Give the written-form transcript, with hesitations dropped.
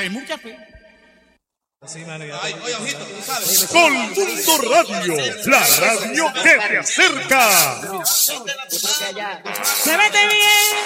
fe, mucha fe. Sí, mano, oye, ojito, tú sabes. Gol Mundo Radio, la radio que te acerca. Se mete bien.